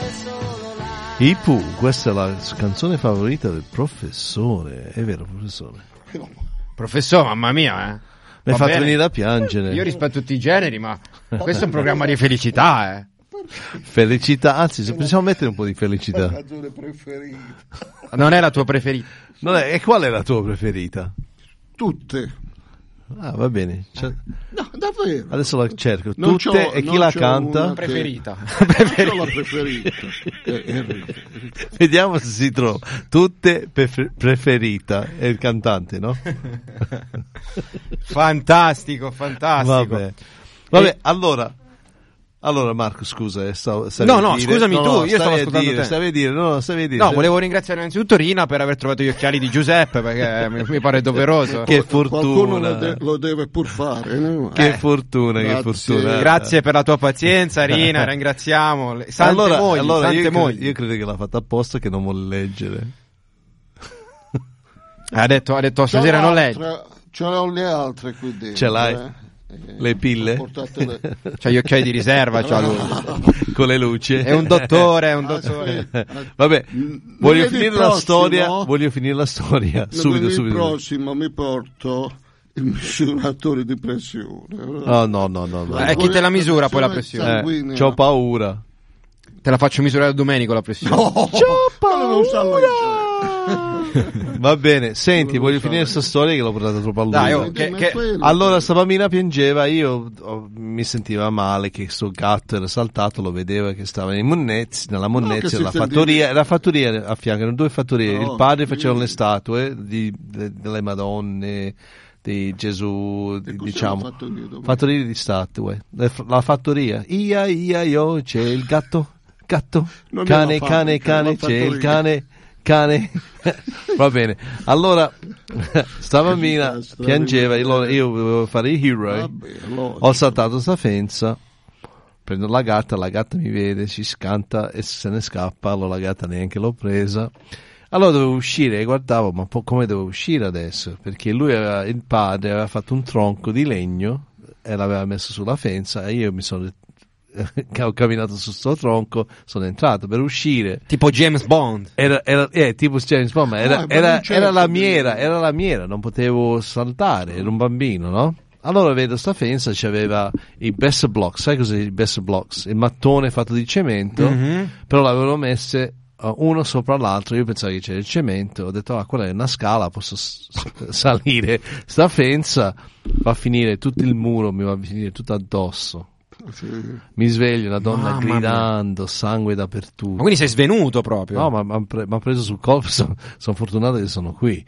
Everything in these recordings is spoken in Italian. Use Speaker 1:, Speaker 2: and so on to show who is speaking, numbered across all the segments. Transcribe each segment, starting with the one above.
Speaker 1: I Pooh, questa è la canzone favorita del professore, è vero professore?
Speaker 2: Professore, mamma mia,
Speaker 1: Mi hai fatto venire a piangere.
Speaker 2: Io rispetto tutti i generi, ma questo è un programma di felicità,
Speaker 1: Felicità, anzi, se possiamo mettere un po' di felicità.
Speaker 3: La canzone preferita.
Speaker 2: Non è la tua preferita?
Speaker 1: E qual è la tua preferita?
Speaker 3: Tutte.
Speaker 1: Ah, va bene.
Speaker 3: No, davvero.
Speaker 1: Adesso la cerco.
Speaker 3: Non
Speaker 1: Tutte e chi la canta?
Speaker 2: Preferita.
Speaker 3: Non la preferita.
Speaker 1: Vediamo se si trova. Tutte preferita. È il cantante, no?
Speaker 2: Fantastico.
Speaker 1: Vabbè, allora Marco, scusa,
Speaker 2: scusami tu, io stavo ascoltando te.
Speaker 1: Stavi a dire.
Speaker 2: No, volevo ringraziare innanzitutto Rina per aver trovato gli occhiali di Giuseppe, perché mi pare doveroso.
Speaker 1: Che fortuna.
Speaker 3: Qualcuno lo deve pur fare, no?
Speaker 1: Che fortuna.
Speaker 2: Grazie per la tua pazienza, Rina, ringraziamo. Sante mogli.
Speaker 1: Io credo che l'ha fatta apposta, che non vuole leggere.
Speaker 2: Ha detto stasera non leggi.
Speaker 3: Ce l'ho le altre qui dentro.
Speaker 1: Ce l'hai? Le pille?
Speaker 2: C'ha gli occhiali di riserva, c'ha lui.
Speaker 1: Con le luci.
Speaker 2: È un dottore.
Speaker 1: Voglio finire la storia.
Speaker 3: No?
Speaker 1: Voglio finire la storia. Subito.
Speaker 3: Il prossimo mi porto il misuratore di pressione.
Speaker 1: No.
Speaker 2: Chi te la misura poi la pressione?
Speaker 1: C'ho paura.
Speaker 2: Te la faccio misurare a Domenico la pressione.
Speaker 3: C'ho paura.
Speaker 1: Va bene, senti, voglio finire questa storia che l'ho portata troppo a lungo. Allora sta bambina piangeva, mi sentiva male che sto gatto era saltato, lo vedevo che stava nella monnezza della fattoria, la fattoria a fianco, erano due fattorie, il padre faceva le statue delle Madonne, di Gesù, diciamo, fattoria di statue, la fattoria, io, c'è il gatto, cane, c'è il cane. Va bene, allora sta bambina piangeva, io volevo fare il hero, ho saltato sta fenza, prendo la gatta mi vede, si scanta e se ne scappa, allora la gatta neanche l'ho presa, allora dovevo uscire e guardavo, ma come devo uscire adesso, perché il padre aveva fatto un tronco di legno e l'aveva messo sulla fenza e io mi sono ho camminato su sto tronco, sono entrato per uscire
Speaker 2: tipo James Bond,
Speaker 1: tipo James Bond, ma era la miera, non potevo saltare, ero un bambino, no? Allora vedo sta fenza, c'aveva i best blocks, sai cos'è i best blocks? Il mattone fatto di cemento, però l'avevano messe uno sopra l'altro, io pensavo che c'era il cemento, ho detto quella è una scala, posso salire sta fenza, va a finire tutto il muro, mi va a finire tutto addosso. Sì. Mi sveglio, una donna gridando, sangue dappertutto. Ma
Speaker 2: quindi sei svenuto proprio?
Speaker 1: No, ma mi ha preso sul colpo, sono fortunato che sono qui.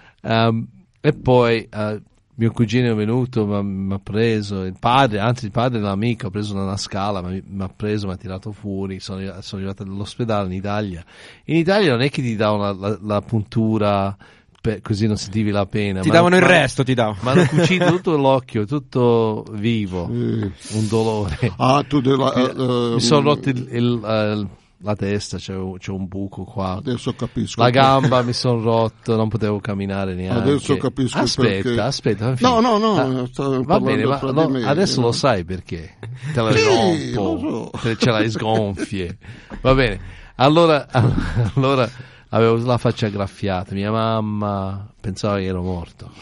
Speaker 1: E poi mio cugino è venuto, mi ha preso, il padre dell'amico ha preso una scala, mi ha preso, mi ha tirato fuori, sono arrivato all'ospedale in Italia. In Italia non è che ti davano la puntura, così non sentivi la pena,
Speaker 2: ti davano il resto, ti davano.
Speaker 1: Ma hanno cucito tutto l'occhio, tutto vivo, un dolore. Mi sono rotto la testa, c'è un buco qua.
Speaker 3: Adesso capisco.
Speaker 1: La gamba mi sono rotto, non potevo camminare neanche.
Speaker 3: Adesso capisco perché.
Speaker 1: Aspetta.
Speaker 3: No.
Speaker 1: Va bene, ma adesso lo sai perché. Te la rompo, ce l'hai sgonfie. Va bene. Allora avevo la faccia graffiata, mia mamma pensava che ero morto.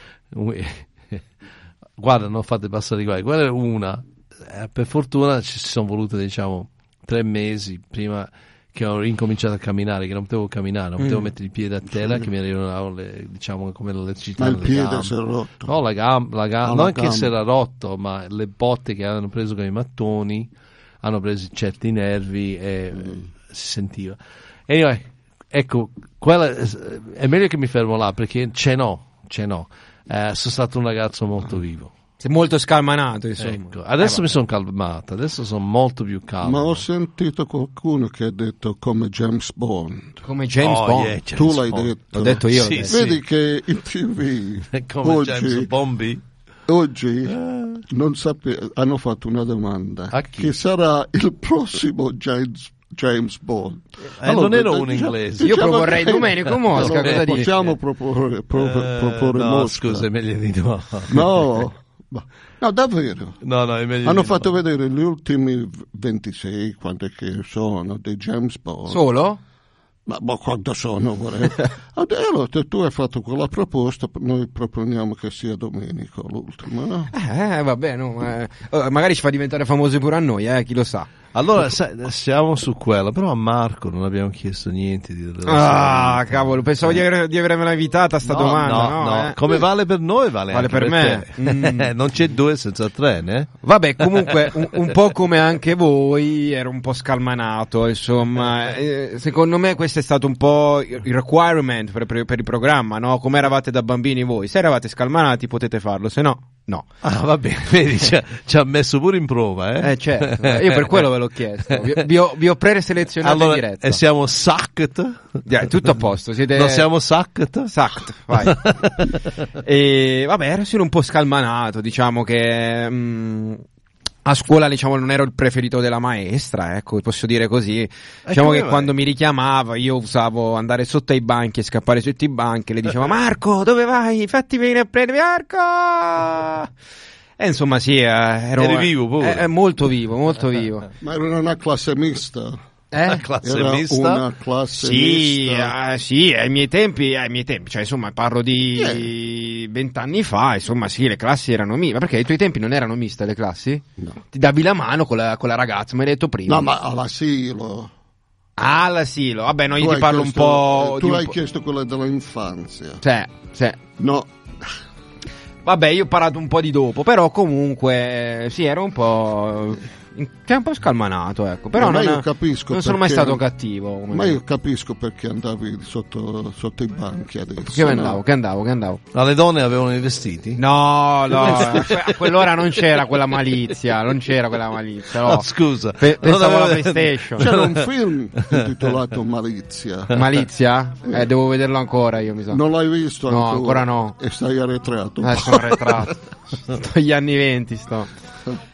Speaker 1: Guarda, non fate passare qua. Quella è una. Per fortuna ci sono volute, 3 mesi prima che ho incominciato a camminare, che non potevo camminare, non potevo mettere il piede a terra, che mi arrivano come l'elettricità.
Speaker 3: Ma il piede si è rotto?
Speaker 1: No, la gamba, non che si era rotto, ma le botte che avevano preso con i mattoni hanno preso certi nervi e si sentiva. Anyway, ecco, quella è meglio che mi fermo là perché ce n'ho. Sono stato un ragazzo molto vivo.
Speaker 2: Sei molto scalmanato, insomma.
Speaker 1: Ecco, adesso mi sono calmato, adesso sono molto più calmo.
Speaker 3: Ma ho sentito qualcuno che ha detto come James Bond.
Speaker 2: Come James Bond?
Speaker 3: Yeah, tu l'hai detto.
Speaker 2: L'ho detto io.
Speaker 3: Sì. Vedi che in TV
Speaker 1: come oggi, James Bombi.
Speaker 3: Oggi non hanno fatto una domanda.
Speaker 1: A chi?
Speaker 3: Chi sarà il prossimo James Bond?
Speaker 1: Allora, non ero un inglese.
Speaker 2: Io proporrei Domenico Mosca. Cosa
Speaker 3: possiamo proporre
Speaker 1: no,
Speaker 3: Mosca?
Speaker 1: scusa, è meglio di no.
Speaker 3: No, No, davvero.
Speaker 1: No, è meglio.
Speaker 3: Hanno fatto vedere gli ultimi 26, quanto è che sono, di James Bond.
Speaker 2: Solo?
Speaker 3: Ma quanto sono, vorrei. Allora, tu hai fatto quella proposta, noi proponiamo che sia Domenico l'ultimo, no?
Speaker 2: Va bene, magari ci fa diventare famosi pure a noi, chi lo sa.
Speaker 1: Allora, siamo su quello, però a Marco non abbiamo chiesto niente di
Speaker 2: cavolo, pensavo di avermela evitata sta domanda.
Speaker 1: No. Come vale per noi, vale anche
Speaker 2: per me.
Speaker 1: Non c'è 2 senza 3, né?
Speaker 2: Vabbè, comunque, un po' come anche voi, ero un po' scalmanato, insomma. Secondo me questo è stato un po' il requirement per il programma, no? Come eravate da bambini voi. Se eravate scalmanati potete farlo, se no. No.
Speaker 1: Va bene, vedi, ci ha messo pure in prova,
Speaker 2: certo. Io per quello ve l'ho chiesto. Vi ho preselezionato
Speaker 1: allora,
Speaker 2: in diretta.
Speaker 1: E siamo sucked?
Speaker 2: Tutto a posto.
Speaker 1: Non siamo sucked?
Speaker 2: Sucked, vai. E vabbè, ero solo un po' scalmanato, diciamo che a scuola, diciamo, non ero il preferito della maestra, ecco, posso dire così. Diciamo che quando mi richiamava io usavo andare sotto ai banchi e scappare sotto i banchi, le dicevo: Marco, dove vai? Fatti venire a prendere, Marco! E insomma sì, eri
Speaker 1: vivo pure.
Speaker 2: Molto vivo.
Speaker 3: Ma era una classe mista.
Speaker 1: Una classe
Speaker 3: era
Speaker 1: mista?
Speaker 3: Una classe mista.
Speaker 2: Sì, ai miei tempi, cioè insomma parlo di 20 anni fa, insomma sì, le classi erano miste. Ma perché ai tuoi tempi non erano miste le classi?
Speaker 3: No.
Speaker 2: Ti davi la mano con la ragazza, mi hai detto prima.
Speaker 3: No, ma all'asilo.
Speaker 2: All'asilo, vabbè, no, io ti parlo un po'.
Speaker 3: Tu hai chiesto quella dell'infanzia.
Speaker 2: Sì.
Speaker 3: No.
Speaker 2: Vabbè, io ho parlato un po' di dopo, però comunque sì, ero un po'. C'è un po' scalmanato, ecco. Però non sono mai stato cattivo.
Speaker 3: Ma io capisco perché andavi sotto i banchi adesso.
Speaker 2: Che andavo.
Speaker 1: Alle donne avevano i vestiti?
Speaker 2: No, a quell'ora non c'era quella malizia. No.
Speaker 1: Scusa.
Speaker 2: Pensavo alla PlayStation.
Speaker 3: C'era un film intitolato Malizia.
Speaker 2: Malizia? Devo vederlo ancora, io mi sa.
Speaker 3: Non l'hai visto ancora?
Speaker 2: No, ancora no.
Speaker 3: E stai arretrato.
Speaker 2: Sono arretrato. Sto agli anni 20, sto.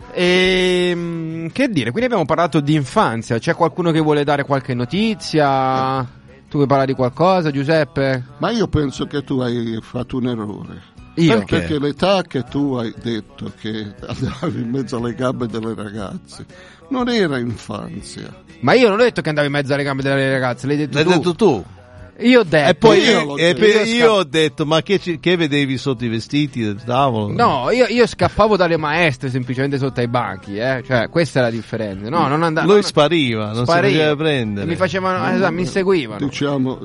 Speaker 2: E che dire, quindi abbiamo parlato di infanzia. C'è qualcuno che vuole dare qualche notizia? Tu vuoi parlare di qualcosa, Giuseppe?
Speaker 3: Ma io penso che tu hai fatto un errore.
Speaker 2: Io?
Speaker 3: Perché l'età che tu hai detto che andavi in mezzo alle gambe delle ragazze non era infanzia.
Speaker 2: Ma io non ho detto che andavo in mezzo alle gambe delle ragazze, l'hai detto tu. Io ho detto.
Speaker 1: E poi io ho detto: ma che vedevi sotto i vestiti del tavolo?
Speaker 2: No, io scappavo dalle maestre semplicemente sotto ai banchi, Cioè, questa è la differenza. No, non andavo.
Speaker 1: Lui spariva, non si faceva prendere.
Speaker 2: Mi facevano, mi seguivano.
Speaker 3: Diciamo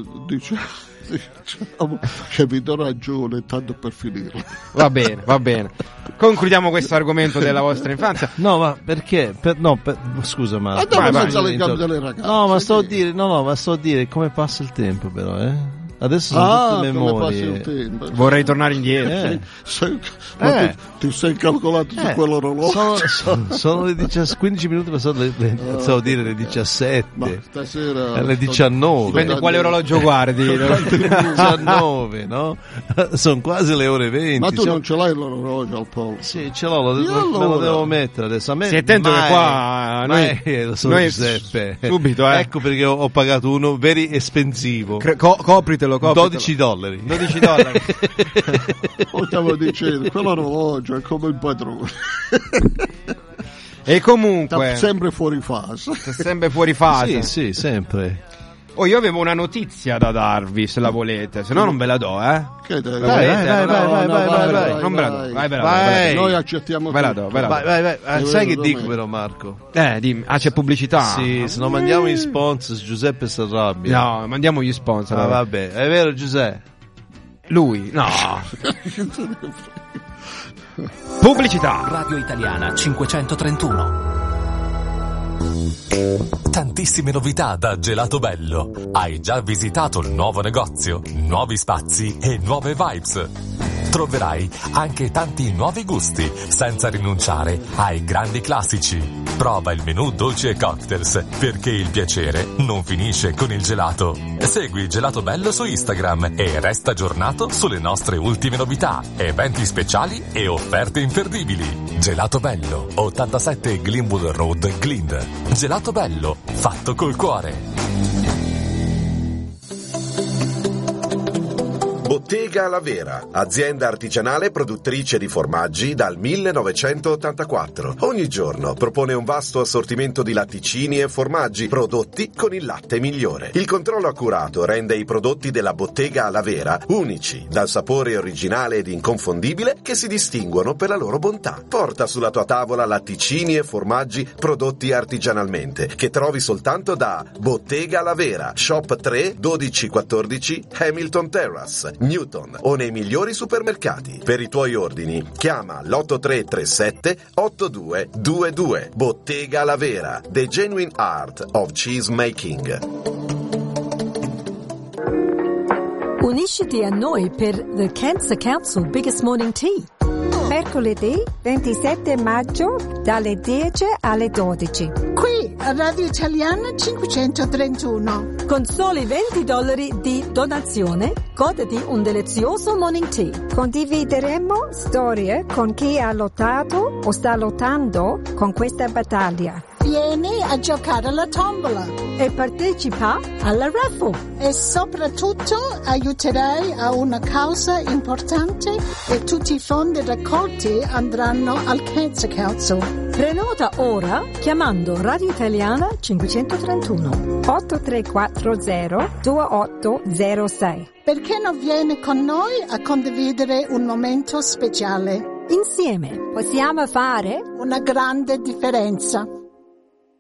Speaker 3: che vi do ragione, tanto per finirla.
Speaker 2: Va bene. Concludiamo questo argomento della vostra infanzia.
Speaker 1: No, ma perché? Scusa, ma
Speaker 3: andavo in mezzo alle gambe delle ragazze.
Speaker 1: No, ma sto a dire come passa il tempo, però, Adesso sono tutte memorie.
Speaker 2: Vorrei tornare indietro.
Speaker 3: Ti sei calcolato su quell'orologio?
Speaker 1: Sono le 15 minuti passate, stavo a dire le 17.
Speaker 3: Ma stasera
Speaker 1: le 19.
Speaker 2: Dipende quale orologio guardi.
Speaker 1: 19, no? Sono quasi le ore 20.
Speaker 3: Ma tu non ce l'hai l'orologio al polso?
Speaker 1: Sì, ce l'ho, me lo devo mettere adesso. A me
Speaker 2: sei attento che qua
Speaker 1: noi Giuseppe.
Speaker 2: Subito,
Speaker 1: Ecco perché ho pagato uno very espensivo.
Speaker 2: Copritelo.
Speaker 1: $12.
Speaker 3: Stavo dicendo, quell'orologio è come il padrone.
Speaker 2: E comunque
Speaker 3: sta sempre fuori fase.
Speaker 1: Sì, sempre.
Speaker 2: Io avevo una notizia da darvi, se la volete, se no non ve la do,
Speaker 3: Che
Speaker 2: dai?
Speaker 3: Vai.
Speaker 2: Non ve la do, vai.
Speaker 3: Noi accettiamo.
Speaker 2: Ve la do.
Speaker 1: Vai. Sai che dico però, Marco?
Speaker 2: Dimmi. C'è pubblicità?
Speaker 1: Sì, se non mandiamo gli sponsor, Giuseppe si arrabbia.
Speaker 2: No, mandiamo gli sponsor.
Speaker 1: Vabbè, è vero, Giuseppe?
Speaker 2: Lui? No. Pubblicità.
Speaker 4: Radio Italiana 531. Tantissime novità da Gelato Bello. Hai già visitato il nuovo negozio, nuovi spazi e nuove vibes. Troverai anche tanti nuovi gusti, senza rinunciare ai grandi classici. Prova il menù dolci e cocktails, perché il piacere non finisce con il gelato. Segui Gelato Bello su Instagram e resta aggiornato sulle nostre ultime novità, eventi speciali e offerte imperdibili. Gelato Bello, 87 Glenwood Road, Glynn. Gelato Bello, fatto col cuore.
Speaker 5: Bottega La Vera, azienda artigianale produttrice di formaggi dal 1984. Ogni giorno propone un vasto assortimento di latticini e formaggi prodotti con il latte migliore. Il controllo accurato rende i prodotti della Bottega La Vera unici, dal sapore originale ed inconfondibile che si distinguono per la loro bontà. Porta sulla tua tavola latticini e formaggi prodotti artigianalmente che trovi soltanto da Bottega La Vera, Shop 3 1214 Hamilton Terrace, Newton, o nei migliori supermercati. Per i tuoi ordini chiama l'8337 8222. Bottega La Vera, the genuine art of cheese making.
Speaker 6: Unisciti a noi per The Cancer Council Biggest Morning Tea.
Speaker 7: Mercoledì 27 maggio dalle 10 alle 12.
Speaker 8: Qui a Radio Italiana 531.
Speaker 6: Con soli $20 di donazione, goditi un delizioso morning tea.
Speaker 7: Condivideremo storie con chi ha lottato o sta lottando con questa battaglia.
Speaker 8: Vieni a giocare alla tombola
Speaker 6: e partecipa alla raffle.
Speaker 8: E soprattutto aiuterai a una causa importante e tutti i fondi raccolti andranno al Cancer Council.
Speaker 6: Prenota ora chiamando Radio Italiana 531
Speaker 7: 8340 2806.
Speaker 8: Perché non vieni con noi a condividere un momento speciale?
Speaker 6: Insieme
Speaker 7: possiamo fare
Speaker 8: una grande differenza.